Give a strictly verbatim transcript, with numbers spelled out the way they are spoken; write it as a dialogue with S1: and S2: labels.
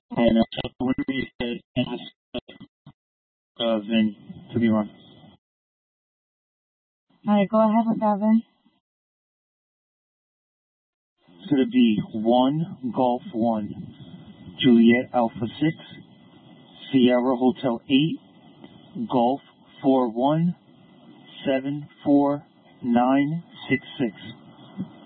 S1: And uh, whenever you said uh, Vin to be run.
S2: Alright, go ahead with that, Vin.
S1: It's going to be one Golf one, Juliet Alpha six, Sierra Hotel eight, Golf four one, seven four nine six six.